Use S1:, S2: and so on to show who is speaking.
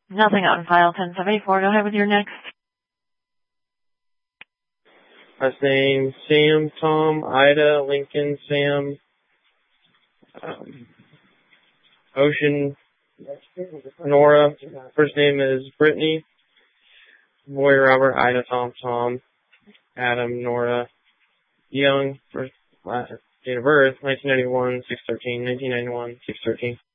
S1: Nothing on file 1074. Go ahead with your next.
S2: Last name, Sam, Tom, Ida, Lincoln, Sam, Ocean, Nora. First name is Brittany. Boy, Robert, Ida, Tom, Adam, Nora, Young. First, date of birth, 1991, 6/13, 1991, 6/13.